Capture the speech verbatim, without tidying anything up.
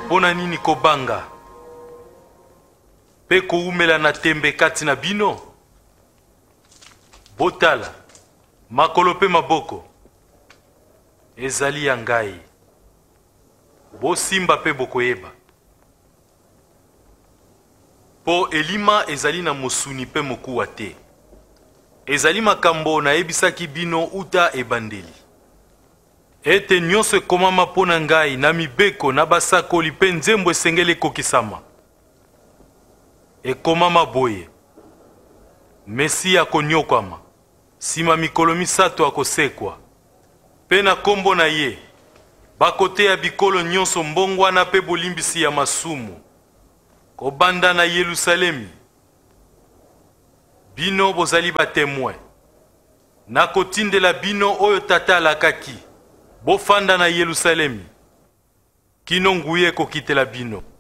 pona nini kobanga pe koumela na tembe kati na bino? Botala makolo pe maboko ezali ya ngai, bosimba pe bokoyeba. Po elima ezali na mosuni pe mokuwa te, ezali makambo nayebisaki bino uta ebandeli. Ete nyonso ekomama mpo na ngai na mibeko na basakoli pe nzembo esengeli ekokisama. Ekomama boye, Mesi akonyokwama, sima mikolo misato akosekwa. Pe na kombo na ye, bakoteya bikolo nyonso mbongwana pe bolimbisi ya masumu, kobanda na Yerusalemi. Bino bozali batemoin, nakotindela bino oyo tata alakaki, bofanda na Yerusalemi, kino nguye kokitela bino.